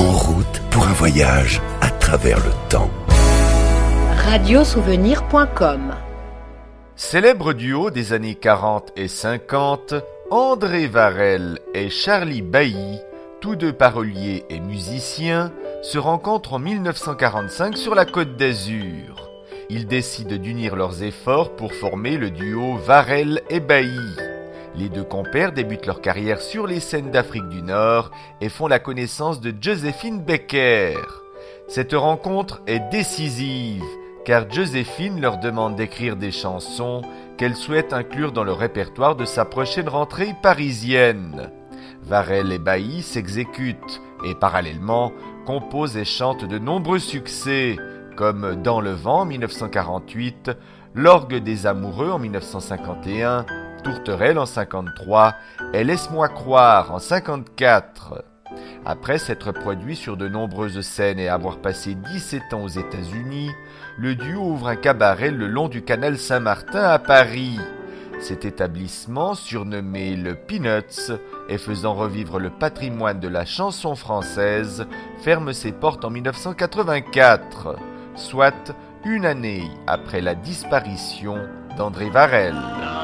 En route pour un voyage à travers le temps. Radiosouvenir.com. Célèbre duo des années 40 et 50, André Varel et Charlie Bailly, tous deux paroliers et musiciens, se rencontrent en 1945 sur la Côte d'Azur. Ils décident d'unir leurs efforts pour former le duo Varel et Bailly. Les deux compères débutent leur carrière sur les scènes d'Afrique du Nord et font la connaissance de Joséphine Baker. Cette rencontre est décisive, car Joséphine leur demande d'écrire des chansons qu'elle souhaite inclure dans le répertoire de sa prochaine rentrée parisienne. Varel et Bailly s'exécutent et parallèlement composent et chantent de nombreux succès, comme Dans le vent en 1948, L'orgue des amoureux en 1951, Tourterelle en 53 et Laisse-moi croire en 54. Après s'être produit sur de nombreuses scènes et avoir passé 17 ans aux États-Unis, le duo ouvre un cabaret le long du canal Saint-Martin à Paris. Cet établissement, surnommé le Peanuts et faisant revivre le patrimoine de la chanson française, ferme ses portes en 1984, soit une année après la disparition d'André Varel.